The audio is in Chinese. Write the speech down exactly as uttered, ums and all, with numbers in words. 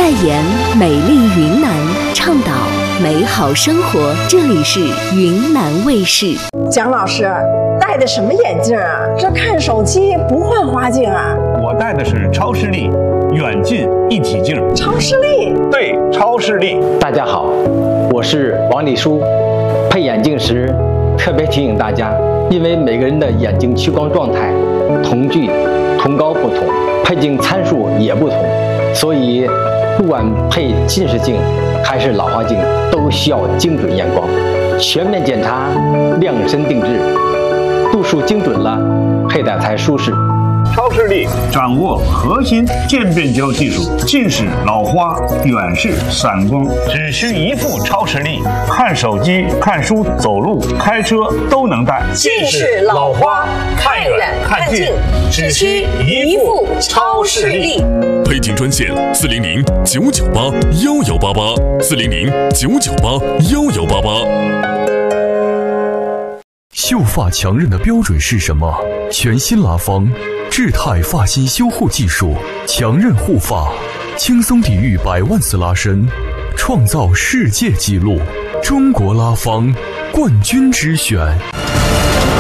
代言美丽云南，倡导美好生活。这里是云南卫视。 蒋老师，戴的什么眼镜啊？这看手机不换花镜啊？ 我戴的是超视力远近一体镜。 超视力？ 对，超视力。 大家好，我是王立书。配眼镜时特别提醒大家，因为每个人的眼睛屈光状态、瞳距、瞳高不同，配镜参数也不同，所以不管配近视镜还是老花镜，都需要精准验光，全面检查，量身定制，度数精准了，佩戴才舒适。 超视力掌握核心渐变焦技术，近视、老花、远视、散光，只需一副超视力，看手机、看书、走路、开车都能戴。 近视、老花、看远看近，只需一副超视力。 配镜专线：四零零九九八幺幺八八，四零零九九八幺幺八八。 秀发强韧的标准是什么？全新拉芳智泰发型修护技术，强韧护发，轻松抵御百万次拉伸，创造世界纪录。中国拉芳冠军之选。